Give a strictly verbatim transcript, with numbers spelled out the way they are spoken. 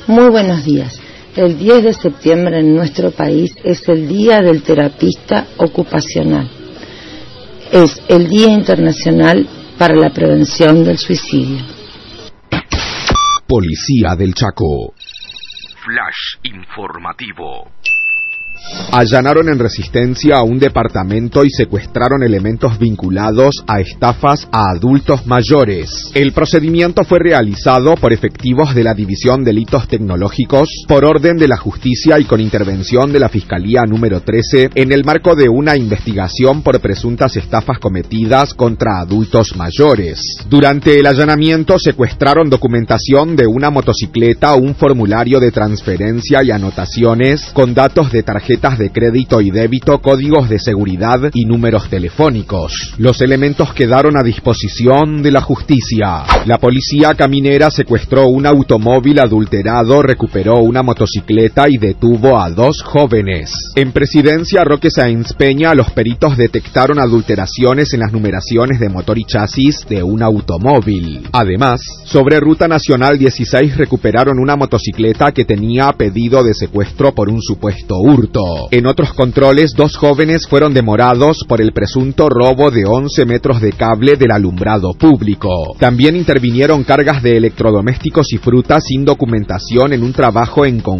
Muy buenos días. El diez de septiembre en nuestro país es el Día del Terapista Ocupacional. Es el Día Internacional para la Prevención del Suicidio. Policía del Chaco. Flash informativo. Allanaron en Resistencia a un departamento y secuestraron elementos vinculados a estafas a adultos mayores. El procedimiento fue realizado por efectivos de la División Delitos Tecnológicos por orden de la Justicia y con intervención de la Fiscalía número trece en el marco de una investigación por presuntas estafas cometidas contra adultos mayores. Durante el allanamiento secuestraron documentación de una motocicleta, un formulario de transferencia y anotaciones con datos de tarjetas de crédito y débito, códigos de seguridad y números telefónicos. Los elementos quedaron a disposición de la justicia. La policía caminera secuestró un automóvil adulterado, recuperó una motocicleta y detuvo a dos jóvenes. En Presidencia Roque Sáenz Peña, los peritos detectaron adulteraciones en las numeraciones de motor y chasis de un automóvil. Además, sobre Ruta Nacional dieciséis recuperaron una motocicleta que tenía pedido de secuestro por un supuesto hurto. En otros controles, dos jóvenes fueron demorados por el presunto robo de once metros de cable del alumbrado público. También intervinieron cargas de electrodomésticos y frutas sin documentación en un trabajo en conjunto